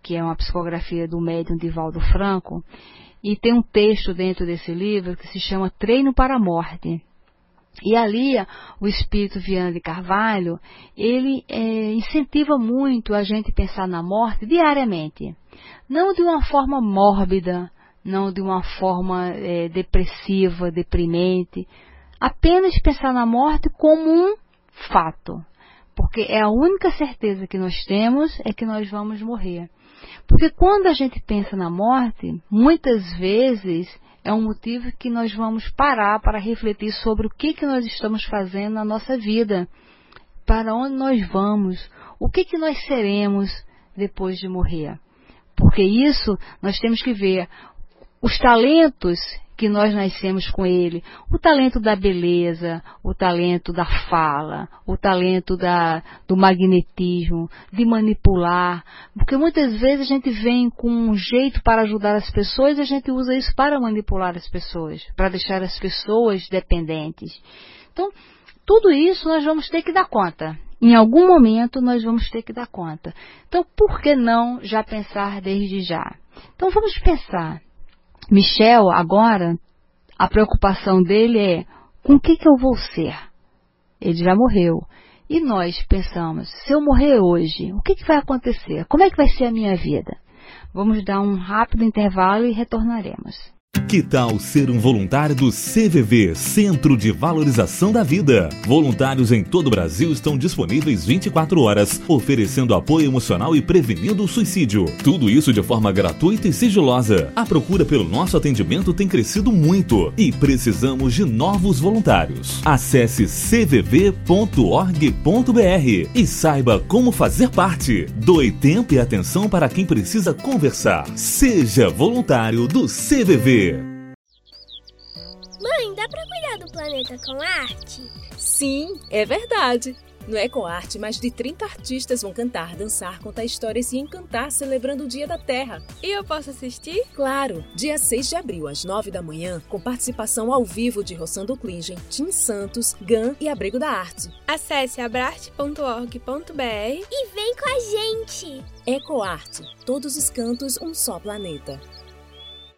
que é uma psicografia do médium Divaldo Franco, e tem um texto dentro desse livro que se chama Treino para a Morte. E ali, o espírito Viana de Carvalho, ele incentiva muito a gente pensar na morte diariamente. Não de uma forma mórbida, não de uma forma depressiva, deprimente. Apenas pensar na morte como um fato. Porque é a única certeza que nós temos é que nós vamos morrer. Porque quando a gente pensa na morte, muitas vezes é um motivo que nós vamos parar para refletir sobre o que nós estamos fazendo na nossa vida. Para onde nós vamos, o que nós seremos depois de morrer. Porque isso nós temos que ver os talentos que nós nascemos com ele, o talento da beleza, o talento da fala, o talento do magnetismo, de manipular, porque muitas vezes a gente vem com um jeito para ajudar as pessoas e a gente usa isso para manipular as pessoas, para deixar as pessoas dependentes. Então, tudo isso nós vamos ter que dar conta. Em algum momento nós vamos ter que dar conta. Então, por que não já pensar desde já? Então, vamos pensar. Michel, agora, a preocupação dele é, com o que eu vou ser? Ele já morreu. E nós pensamos, se eu morrer hoje, o que vai acontecer? Como é que vai ser a minha vida? Vamos dar um rápido intervalo e retornaremos. Que tal ser um voluntário do CVV, Centro de Valorização da Vida? Voluntários em todo o Brasil estão disponíveis 24 horas, oferecendo apoio emocional e prevenindo o suicídio. Tudo isso de forma gratuita e sigilosa. A procura pelo nosso atendimento tem crescido muito e precisamos de novos voluntários. Acesse cvv.org.br e saiba como fazer parte. Doe tempo e atenção para quem precisa conversar. Seja voluntário do CVV. Mãe, dá pra cuidar do planeta com arte? Sim, é verdade. No EcoArte, mais de 30 artistas vão cantar, dançar, contar histórias e encantar celebrando o Dia da Terra. E eu posso assistir? Claro! Dia 6 de abril, às 9 da manhã, com participação ao vivo de Rossando Klingen, Tim Santos, GAN e Abrigo da Arte. Acesse abrarte.org.br e vem com a gente! EcoArte. Todos os cantos, um só planeta.